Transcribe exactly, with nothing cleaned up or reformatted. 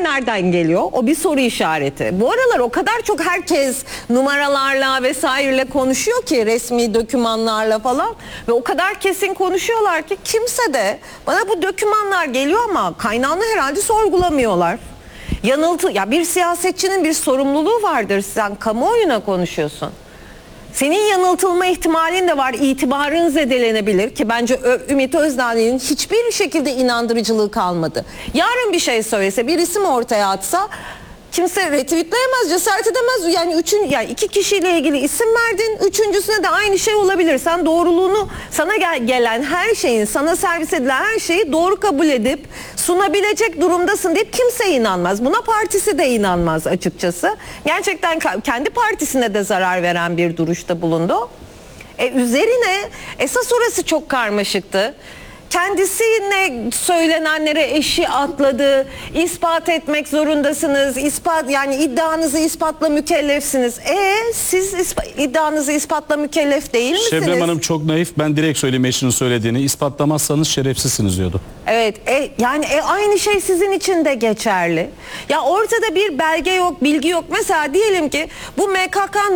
nereden geliyor? O bir soru işareti. Bu aralar o kadar çok herkes numaralarla vesaireyle konuşuyor ki, resmi dokümanlarla falan, ve o kadar kesin konuşuyorlar ki kimse de bana bu dokümanlar geliyor ama kaynağını herhalde sorgulamıyorlar. Yanıltı ya, bir siyasetçinin bir sorumluluğu vardır. Sen kamuoyuna konuşuyorsun. Senin yanıltılma ihtimalin de var, itibarın zedelenebilir ki bence Ümit Özdağ'ın hiçbir şekilde inandırıcılığı kalmadı. Yarın bir şey söylese, bir isim ortaya atsa kimse retweetleyemez, cesaret edemez. Yani, üçün, yani iki kişiyle ilgili isim verdin, üçüncüsüne de aynı şey olabilir. Sen doğruluğunu, sana gel, gelen her şeyin, sana servis edilen her şeyi doğru kabul edip sunabilecek durumdasın deyip kimse inanmaz. Buna partisi de inanmaz açıkçası. Gerçekten kendi partisine de zarar veren bir duruşta bulundu. E, üzerine esas orası çok karmaşıktı. Kendisine söylenenlere eşi atladı. İspat etmek zorundasınız. İspat, yani iddianızı ispatla mükellefsiniz. E siz ispa, iddianızı ispatla mükellef değil misiniz? Şebnem Hanım çok naif. Ben direkt söyleyeyim eşinin söylediğini. İspatlamazsanız şerefsizsiniz diyordu. Evet, e, yani e, aynı şey sizin için de geçerli. Ya ortada bir belge yok, bilgi yok. Mesela diyelim ki bu M K K